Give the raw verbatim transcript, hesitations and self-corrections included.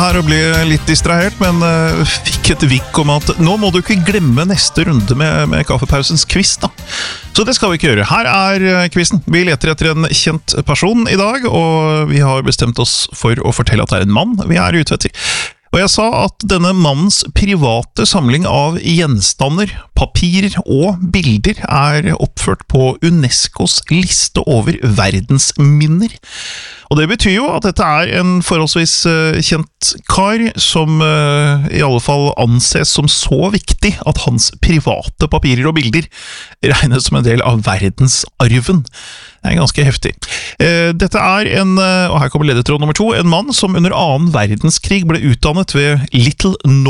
her og ble litt distrahert, men uh, fikk et vikk om at nå må du ikke glemme neste runde med, med kaffepausens quiz da. Så det skal vi ikke gjøre. Her er uh, quizen. Vi leter etter en kjent person i dag, og vi har bestemt oss for å fortelle at det er en mann vi er ute etter. Og jeg sa at denne mannens private samling av gjenstander, papirer og bilder er oppført på UNESCOs liste over verdensminner. Og det betyr jo at dette er en forholdsvis uh, kjent kar som uh, i alle fall anses som så viktig at hans private papirer og bilder regnes som en del av verdensarven. Det er ganske heftig. Uh, dette er en, uh, og her kommer ledetråd nummer to, en mann som under annen verdenskrig ble utdannet ved Little